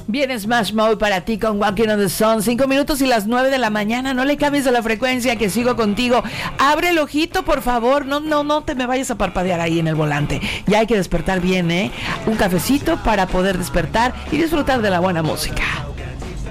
Viene Smash Mouth para ti con Walking on the Sun. 5 minutos y las 9 de la mañana. No le cambies a la frecuencia, que sigo contigo. Abre el ojito, por favor. No te me vayas a parpadear ahí en el volante. Ya hay que despertar bien, ¿eh? Un cafecito para poder despertar y disfrutar de la buena música.